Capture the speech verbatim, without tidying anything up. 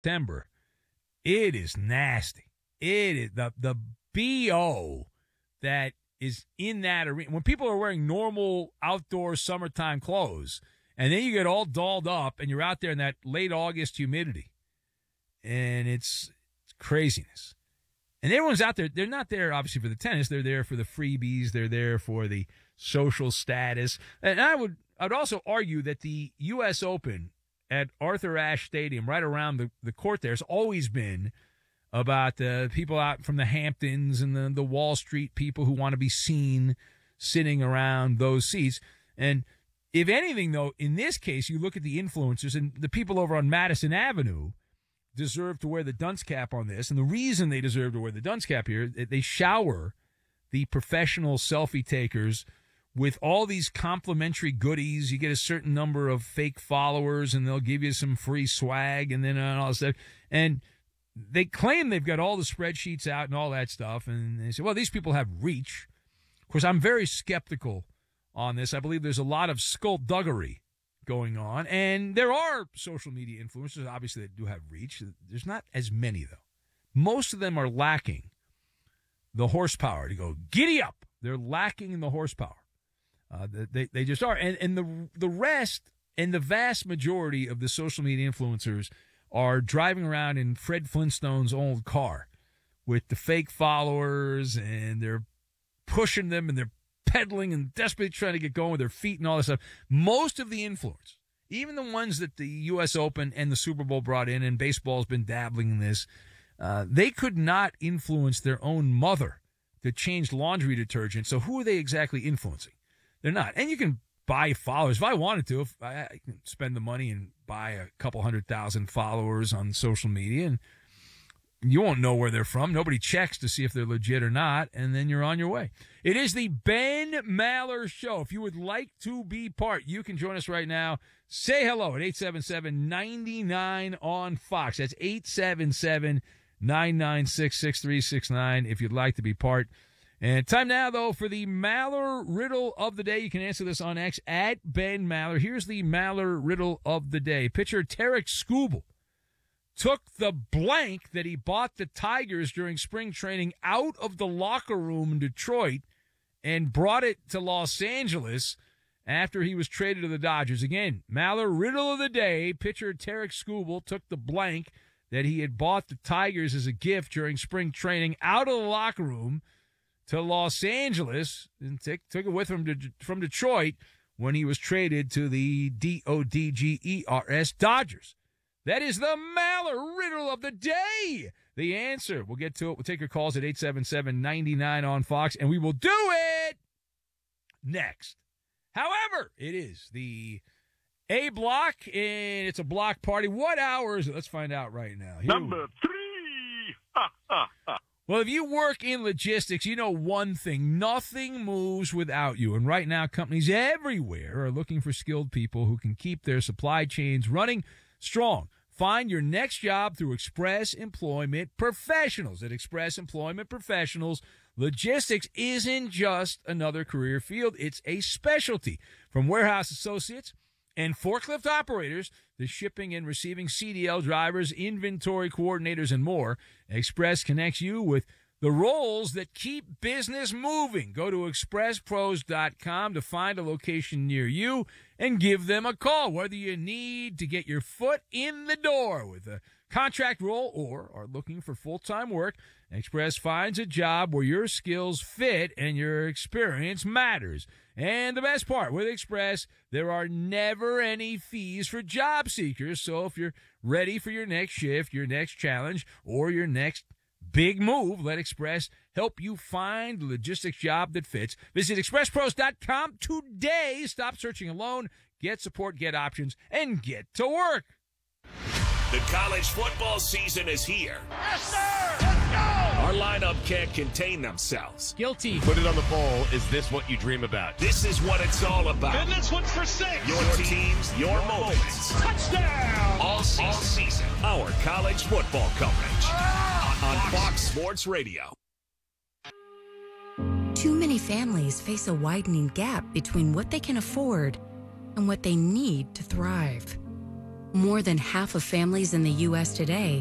September, it is nasty. It is the the B O that is in that arena. When people are wearing normal outdoor summertime clothes, and then you get all dolled up, and you're out there in that late August humidity, and it's, it's craziness. And everyone's out there. They're not there, obviously, for the tennis. They're there for the freebies. They're there for the social status. And I would I'd also argue that the U S Open at Arthur Ashe Stadium, right around the, the court there, has always been about the people out from the Hamptons and the, the Wall Street people who want to be seen sitting around those seats. And if anything, though, in this case, you look at the influencers and the people over on Madison Avenue deserve to wear the dunce cap on this. And the reason they deserve to wear the dunce cap here, they shower the professional selfie takers with all these complimentary goodies. You get a certain number of fake followers, and they'll give you some free swag and then all this stuff. And they claim they've got all the spreadsheets out and all that stuff. And they say, well, these people have reach. Of course, I'm very skeptical on this. I believe there's a lot of skullduggery going on. And there are social media influencers, obviously, that do have reach. There's not as many, though. Most of them are lacking the horsepower to go, giddy up. They're lacking in the horsepower. Uh, they they just are. And, and the the rest and the vast majority of the social media influencers are driving around in Fred Flintstone's old car with the fake followers, and they're pushing them, and they're pedaling and desperately trying to get going with their feet and all this stuff. Most of the influence, even the ones that the U S Open and the Super Bowl brought in, and baseball's been dabbling in this, uh, they could not influence their own mother to change laundry detergent. So who are they exactly influencing? They're not. And you can buy followers. If I wanted to, if I, I can spend the money and buy a couple hundred thousand followers on social media, and you won't know where they're from. Nobody checks to see if they're legit or not, and then you're on your way. It is the Ben Maller Show. If you would like to be part, you can join us right now. Say hello at eight seven seven, nine nine on Fox. That's eight seven seven, nine nine six, six three six nine if you'd like to be part. And time now, though, for the Maller Riddle of the Day. You can answer this on X at Ben Maller. Here's the Maller Riddle of the Day. Pitcher Tarik Skubal took the blank that he bought the Tigers during spring training out of the locker room in Detroit and brought it to Los Angeles after he was traded to the Dodgers. Again, Maller Riddle of the Day. Pitcher Tarik Skubal took the blank that he had bought the Tigers as a gift during spring training out of the locker room to Los Angeles and t- took it with him to, from Detroit when he was traded to the D O D G E R S Dodgers. That is the Maller Riddle of the Day. The answer, we'll get to it. We'll take your calls at eight seven seven, nine nine on Fox, and we will do it next. However, it is the A block, and it's a block party. What hour is it? Let's find out right now. Here Number three. Ha, ha, ha. Well, if you work in logistics, you know one thing. Nothing moves without you. And right now, companies everywhere are looking for skilled people who can keep their supply chains running strong. Find your next job through Express Employment Professionals. At Express Employment Professionals, logistics isn't just another career field. It's a specialty. From warehouse associates and forklift operators to shipping and receiving C D L drivers, inventory coordinators, and more, Express connects you with the roles that keep business moving. Go to express pros dot com to find a location near you and give them a call. Whether you need to get your foot in the door with a contract role or are looking for full-time work, Express finds a job where your skills fit and your experience matters. And the best part, with Express, there are never any fees for job seekers. So if you're ready for your next shift, your next challenge, or your next big move, let Express help you find the logistics job that fits. Visit express pros dot com today. Stop searching alone. Get support, get options, and get to work. The college football season is here. Yes, sir! Let's go! Our lineup can't contain themselves. Guilty. Put it on the poll. Is this what you dream about? This is what it's all about. And this one's for six. Your teams, your moments. Touchdown! All season. All season. Our college football coverage. Ah! On Fox Sports Radio. Too many families face a widening gap between what they can afford and what they need to thrive. More than half of families in the U S today